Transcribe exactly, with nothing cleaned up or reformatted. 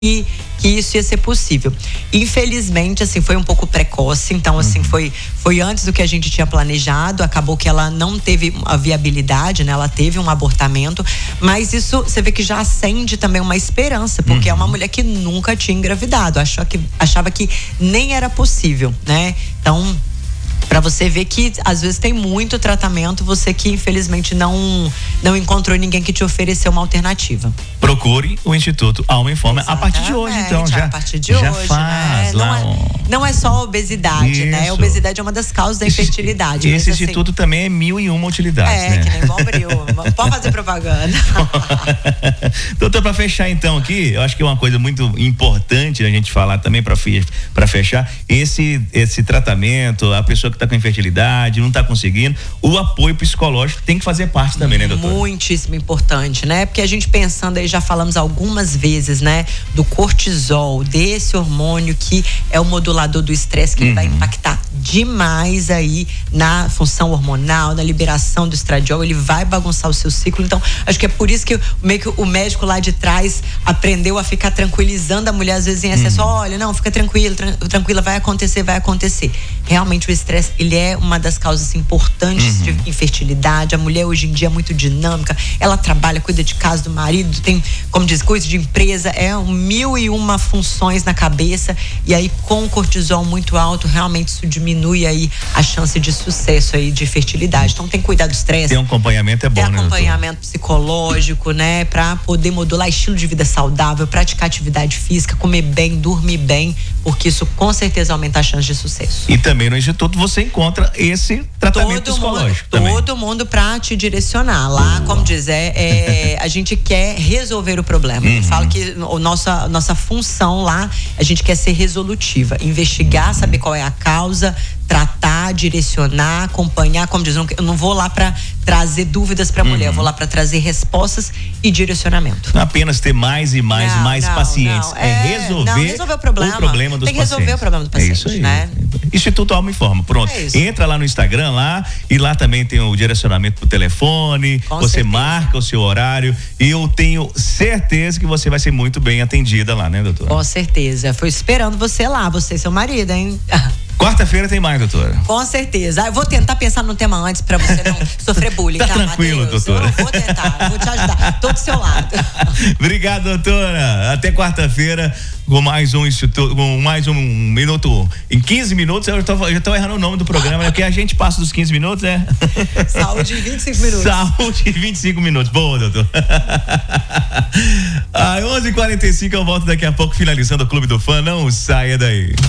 que, que isso ia ser possível. Infelizmente, assim, foi um pouco precoce, então, assim, uhum. foi, foi antes do que a gente tinha planejado, acabou que ela não teve a viabilidade, né? Ela teve um abortamento, mas isso, você vê que já acende também uma esperança, porque uhum. é uma mulher que nunca tinha engravidado, achou que, achava que nem era possível, né? Então, para você ver que às vezes tem muito tratamento, você que infelizmente não não encontrou ninguém que te ofereceu uma alternativa. Procure o Instituto Alma em Forma a partir de hoje, então. Já, a partir de já hoje, faz né? lá Não, é, um... não é só obesidade, Isso. né? A obesidade é uma das causas da infertilidade. Esse, esse assim, instituto também é mil e uma utilidades, é, né? que nem bombril. Pode fazer propaganda. Doutor, para fechar então aqui, eu acho que é uma coisa muito importante a gente falar também para para fechar esse esse tratamento, a pessoa que está com infertilidade, não está conseguindo, o apoio psicológico tem que fazer parte também, né, doutor? Muitíssimo importante, né? Porque a gente pensando aí, já falamos algumas vezes, né, do cortisol, desse hormônio que é o modulador do estresse, que uhum. ele vai impactar demais aí na função hormonal, na liberação do estradiol, ele vai bagunçar o seu ciclo. Então, acho que é por isso que meio que o médico lá de trás aprendeu a ficar tranquilizando a mulher às vezes em excesso. Uhum. Olha, não, fica tranquila, tranquila, vai acontecer, vai acontecer. Realmente o estresse, ele é uma das causas importantes uhum. de infertilidade. A mulher hoje em dia é muito dinâmica, ela trabalha, cuida de casa, do marido, tem, como diz, coisa de empresa, é um mil e uma funções na cabeça, e aí com o cortisol muito alto, realmente isso diminui aí a chance de sucesso aí de fertilidade. Então tem que cuidar do estresse. Tem um acompanhamento é bom, tem né, acompanhamento psicológico, né, pra poder modular estilo de vida saudável, praticar atividade física, comer bem, dormir bem, porque isso com certeza aumenta a chance de sucesso. E também no Instituto você encontra esse tratamento todo psicológico mundo, também. Todo mundo pra te direcionar. Lá, Boa. como diz, é, é, a gente quer resolver o problema. Uhum. Eu falo que a nossa, nossa função lá, a gente quer ser resolutiva, investigar, uhum. saber qual é a causa, tratar, direcionar, acompanhar, como diz, eu não vou lá para trazer dúvidas para a mulher, uhum. eu vou lá para trazer respostas e direcionamento. Não apenas ter mais e mais não, e mais não, pacientes, não. é, é resolver, não, resolver o problema, o problema dos tem que resolver pacientes. o problema do paciente, é isso aí, né? Instituto Alma em Forma, pronto. É Entra lá no Instagram lá e lá também tem o direcionamento pro telefone, Com você certeza. marca o seu horário e eu tenho certeza que você vai ser muito bem atendida lá, né, doutora? Com certeza. Foi esperando você lá, você e seu marido, hein? Quarta-feira tem mais, doutora. Com certeza. Eu vou tentar pensar no tema antes pra você não sofrer bullying, tá? Tá, tranquilo, Matheus? doutora. Eu vou tentar, vou te ajudar. Tô do seu lado. Obrigado, doutora. Até quarta-feira com mais um instituto, com mais um minuto. Em quinze minutos, eu tô, já tô errando o nome do programa, né? Porque a gente passa dos quinze minutos, né? Saúde em vinte e cinco minutos. Saúde em vinte e cinco minutos. Boa, doutor. Às onze e quarenta e cinco eu volto daqui a pouco finalizando o Clube do Fã. Não saia daí.